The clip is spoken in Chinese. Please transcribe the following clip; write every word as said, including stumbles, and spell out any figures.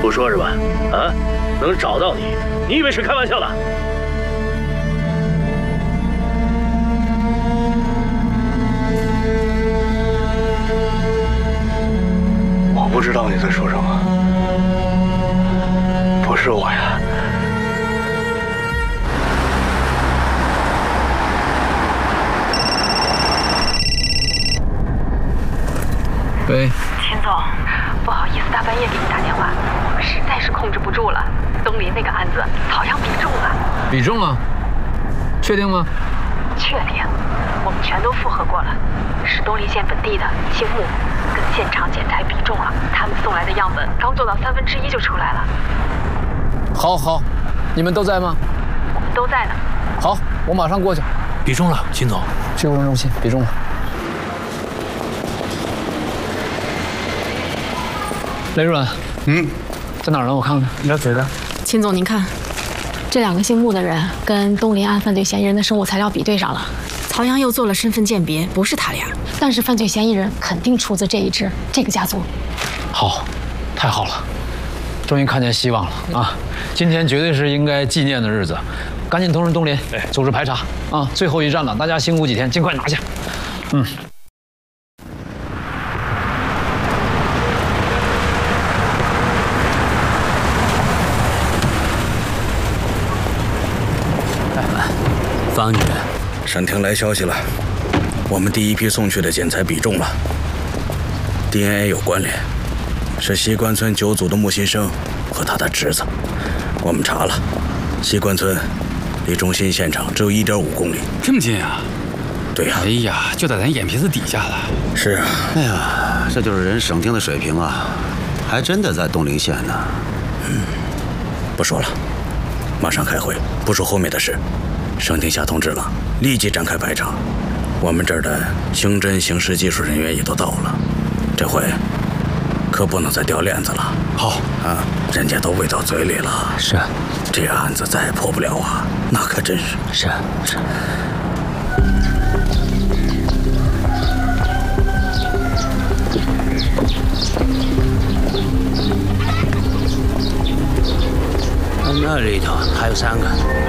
不说是吧？啊，能找到你，你以为是开玩笑的？ 我不知道你在说什么，不是我呀。 喂， 秦总，不好意思，大半夜给你打电话，我们实在是控制不住了。东林那个案子好像比中了， 比中了？确定吗？ 确定，我们全都复核过了，是东林县本地的青木，跟现场检材比中了。他们送来的样本刚做到三分之一就出来了。 好，好，你们都在吗？ 我们都在呢。 好，我马上过去。 比中了，秦总， 去物证中心，比中了。 雷润， 嗯， 在哪儿呢？我看看。 你要谁的？ 秦总，您看，这两个姓穆的人跟东林案犯罪嫌疑人的生物材料比对上了，曹阳又做了身份鉴别，不是他俩，但是犯罪嫌疑人肯定出自这一支这个家族。 好，太好了，终于看见希望了啊！今天绝对是应该纪念的日子，赶紧通知东林，哎，组织排查啊！最后一站了，大家辛苦几天，尽快拿下。嗯。 方女， 沈婷来消息了，我们第一批送去的检材比中了 ，D N A 有关联，是西关村九组的穆新生和他的侄子。我们查了，西关村离中心现场只有一点五公里， 这么近啊？ 对呀、啊。 哎呀，就在咱眼皮子底下了。 是啊。 哎呀，这就是人省厅的水平啊，还真的在东陵县呢。 嗯，不说了，马上开会，不说后面的事。 省厅下通知了，立即展开排查。我们这儿的刑侦、刑事技术人员也都到了，这回可不能再掉链子了。 好啊，人家都喂到嘴里了。 是， 这案子再也破不了啊，那可真是。 是是。 那里头还有三个。